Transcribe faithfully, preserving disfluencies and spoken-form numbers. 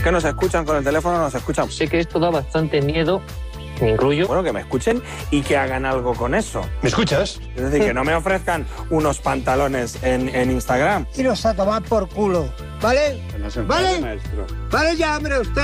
que nos escuchan con el teléfono, nos escuchan. Sé que esto da bastante miedo, me incluyo. Bueno, que me escuchen y que hagan algo con eso. ¿Me escuchas? Es decir, que no me ofrezcan unos pantalones en, en Instagram. Iros a tomar por culo, ¿vale? Que no se enfade, ¿Vale? maestro. Vale ya, hombre, usted.